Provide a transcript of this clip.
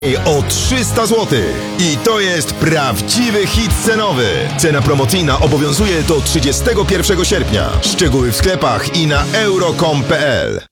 o 300 zł. I to jest prawdziwy hit cenowy. Cena promocyjna obowiązuje do 31 sierpnia. Szczegóły w sklepach i na euro.com.pl.